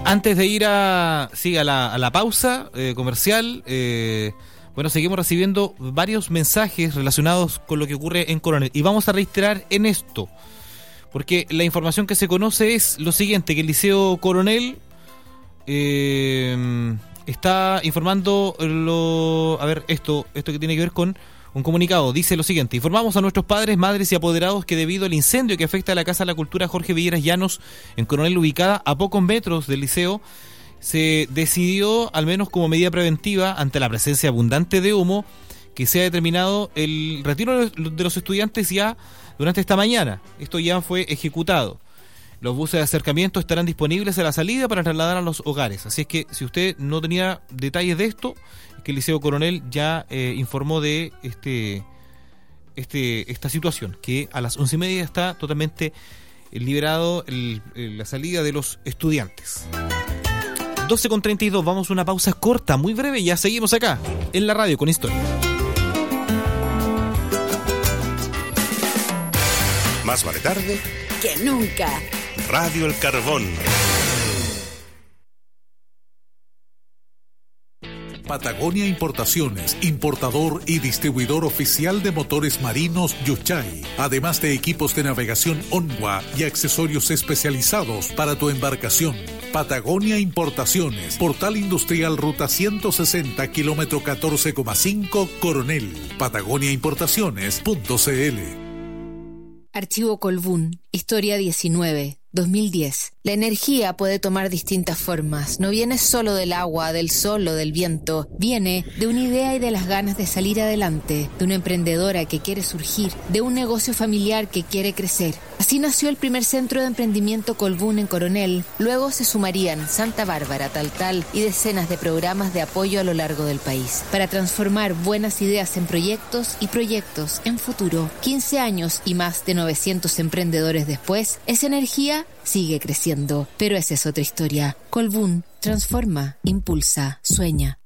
Antes de ir a la pausa comercial, seguimos recibiendo varios mensajes relacionados con lo que ocurre en Coronel. Y vamos a reiterar en esto, porque la información que se conoce es lo siguiente, que el Liceo Coronel está informando esto que tiene que ver con un comunicado. Dice lo siguiente: informamos a nuestros padres, madres y apoderados que debido al incendio que afecta a la Casa de la Cultura Jorge Villeras Llanos en Coronel, ubicada a pocos metros del liceo, se decidió, al menos como medida preventiva ante la presencia abundante de humo, que sea determinado el retiro de los estudiantes ya durante esta mañana. Esto ya fue ejecutado. Los buses de acercamiento estarán disponibles a la salida para trasladar a los hogares. Así es que si usted no tenía detalles de esto, que el Liceo Coronel ya informó de esta situación, que a las 11:30 está totalmente liberado la salida de los estudiantes. 12:32, vamos a una pausa corta, muy breve, ya seguimos acá, en la radio con Historia. Más vale tarde que nunca. Radio El Carbón. Patagonia Importaciones, importador y distribuidor oficial de motores marinos Yuchay, además de equipos de navegación Onwa y accesorios especializados para tu embarcación. Patagonia Importaciones, Portal Industrial Ruta 160, kilómetro 14,5, Coronel. patagoniaimportaciones.cl. Archivo Colbún, Historia 19, 2010. La energía puede tomar distintas formas. No viene solo del agua, del sol o del viento. Viene de una idea y de las ganas de salir adelante, de una emprendedora que quiere surgir, de un negocio familiar que quiere crecer. Así nació el primer centro de emprendimiento Colbún en Coronel. Luego se sumarían Santa Bárbara, Taltal y decenas de programas de apoyo a lo largo del país para transformar buenas ideas en proyectos y proyectos en futuro. 15 años y más de 900 emprendedores después, esa energía sigue creciendo. Pero esa es otra historia. Colbún transforma, impulsa, sueña.